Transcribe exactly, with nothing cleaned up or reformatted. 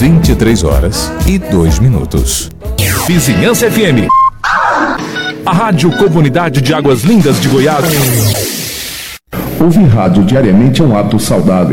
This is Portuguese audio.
vinte e três horas e dois minutos. Vizinhança F M. A Rádio Comunidade de Águas Lindas de Goiás. Ouvir rádio diariamente é um ato saudável.